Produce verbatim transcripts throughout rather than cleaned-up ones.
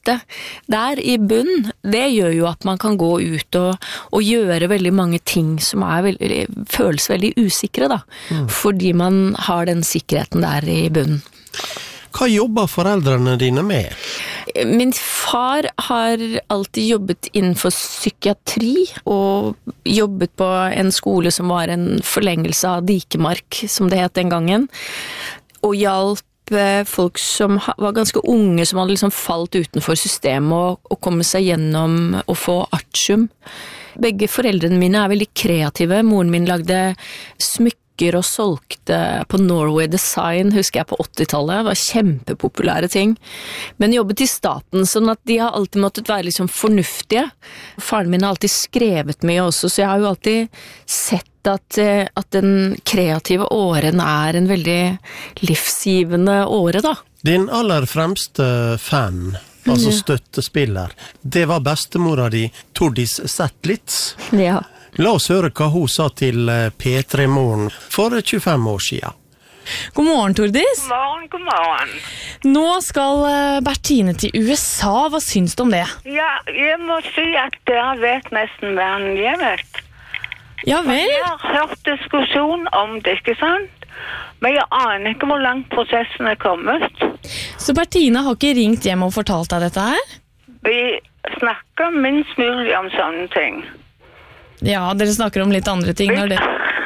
sikkerhetsnettet der i bunn, det gjør jo at man kan gå ut og, og gjøre veldig mange ting som er veldig, føles veldig usikre da, mm. fordi man har den sikkerheten der i bunn. Hva jobber foreldrene dine med? Min far har alltid jobbet innenfor psykiatri og jobbet på en skole som var en forlengelse av Dikemark, som det het den gangen, og hjalp folk som var ganske unge, som hadde liksom falt utenfor systemet og, og komme seg gjennom og få artium. Begge foreldrene mine er veldig kreative. Moren min lagde smykker og solgte på Norway Design, husker jeg, på åttitallet. Det var kjempepopulære ting. Men jobbet i staten, sånn at de har alltid måttet være liksom fornuftige. Faren min har alltid skrevet mye også, så jeg har jo alltid sett at, at den kreative åren er en veldig livsgivende åre, da. Din aller fremste fan, altså støttespiller, det var bestemora di, Tordis Zetlitz. Ja. La oss høre hva hun sa til P tre Morgen for tjuefem år siden. God morgen, Tordis. God morgen, god morgen. Nå skal Bertine til U S A. Hva syns du om det? Ja, jeg må si at dere vet nesten hva jeg vet. Ja vel? Jeg har hørt diskusjon om det, ikke sant? Men jeg aner ikke hvor langt prosessen er kommet. Så Bertine har ikke ringt hjem og fortalt deg dette her? Vi snakker minst mulig om sånne ting. Ja, dere snakker om litt andre ting når det...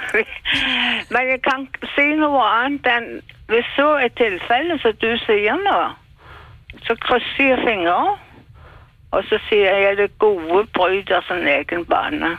Men jeg kan si noe annet enn hvis så er tilfelle som du sier nå, så krysser jeg fingre, og så sier jeg det gode bryter sin egen bane.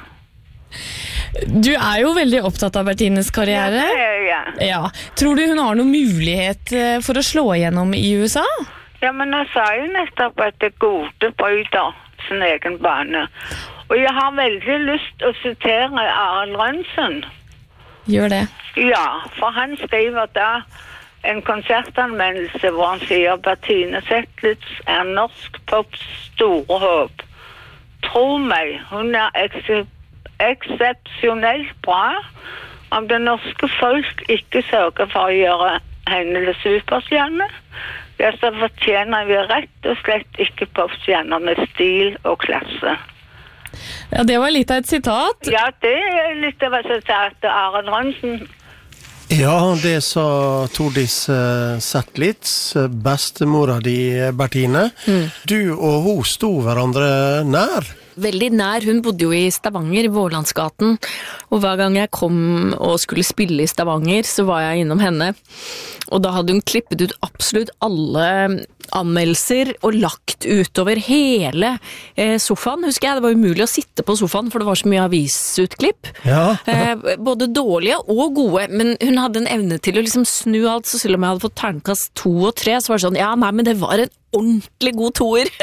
Du er jo veldig opptatt av Bertines karriere. Ja, det er jeg. Ja. Tror du hun har noen mulighet for å slå igjennom i U S A? Ja, men jeg sa jo nettopp at det gode bryter sin egen bane. Og jeg har veldig lyst til å sitere Arild Rønsen. Gjør det. Ja, for han skriver da en konsertanmeldelse hvor han sier Bertine Zetlitz er norsk pops store håp. Tro meg, hun er eks- eksepsjonelt bra. Om det norske folk ikke sørger for å gjøre henne til superstjerne, ja, så fortjener vi rett og slett ikke popstjerner med stil og klasse. Ja, det var litt av et sitat. Ja, det er litt av et sitat til Arild Rønsen. Ja, det sa Tordis Zetlitz, bestemora di, Bertine. Mm. Du og hun sto hverandre nær. Veldig nær. Hun bodde jo i Stavanger, i Vårlandsgaten, og hver gang jeg kom og skulle spille i Stavanger, så var jeg innom henne. Og da hadde hun klippet ut absolutt alle anmeldelser og lagt utover hele eh, sofaen. Husker jeg, det var umulig å sitte på sofaen, for det var så mye avisutklipp. Ja. eh, både dårlige og gode, men hun hadde en evne til å liksom snu alt, så selv om jeg hadde fått terningkast to og tre, så var det sånn, ja, nei, men det var en ordentlig god toer.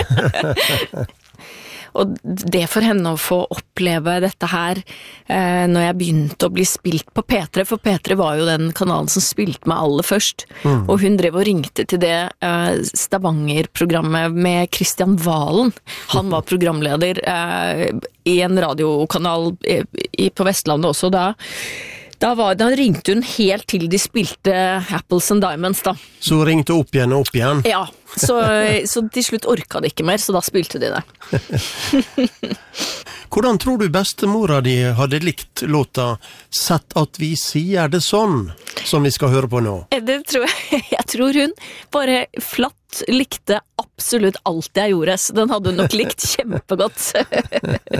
Og det for henne å få oppleve dette her eh, når jeg begynte å bli spilt på P tre, for P tre var jo den kanalen som spilte meg aller først, mm. og hun drev og ringte til det eh, Stavanger-programmet med Kristian Valen. Han var programleder eh, i en radiokanal i, i, på Vestlandet også da. Da, var, da ringte hun helt til de spilte Apples and Diamonds da. Så hun ringte opp igjen og opp igjen? Ja, så, så til slutt orket de ikke mer, så da spilte de det. Hvordan tror du bestemora di hadde likt låta «Sett at vi sier det sånn», som vi skal høre på nå? Det tror jeg, jeg tror hun bare flatt likte absolutt alt jeg gjorde, så den hadde hun nok likt kjempegodt.